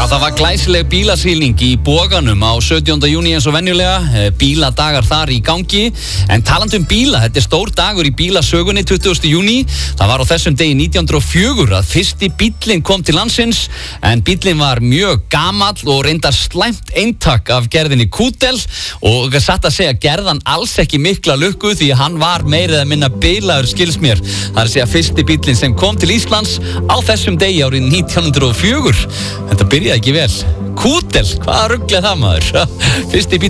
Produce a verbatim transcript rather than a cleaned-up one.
það var glæsileg bílasýning í Boganum á sautjánda júní eins og venjulega, bíladagar þar í gangi. En talandi um bíla, þetta er stór dagur í bílasögunni tuttugasta júní. Það var á þessum degi nítján hundruð og fjögur að fyrsti bíllinn kom til landsins, en bíllinn var mjög gamall og reyndar slæmt eintak af gerðinni Kútel og satt að segja gerðan alls ekki mikla lukku því að hann var meira eða minna bilaður skils mér. Það er að segja fyrsti bíllinn sem kom til Íslands á þessum degi árið nítján hundruð og fjögur. Þetta byrjaði ekki vel. Kútel, hvaða rugl er það maður? Fyrsti bíll